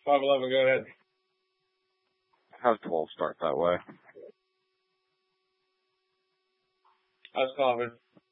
511, go ahead. Have 12 start that way. That's common.